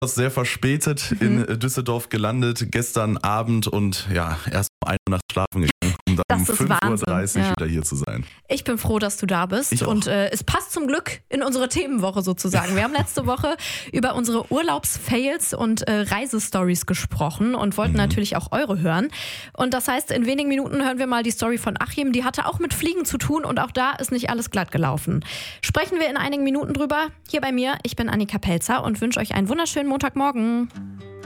sehr verspätet in Düsseldorf gelandet, gestern Abend und ja, erst um 1 Uhr nachts schlafen gegangen, um dann um 5:30 Uhr wieder hier zu sein. Ich bin froh, dass du da bist und es passt zum Glück in unsere Themenwoche sozusagen. Wir haben letzte Woche über unsere Urlaubsfails und Reisestories gesprochen und wollten natürlich auch eure hören. Und das heißt, in wenigen Minuten hören wir mal die Story von Achim. Die hatte auch mit Fliegen zu tun und auch da ist nicht alles glatt gelaufen. Sprechen wir in einigen Minuten drüber. Hier bei mir, ich bin Annika Pelzer und wünsche euch einen wunderschönen Montagmorgen.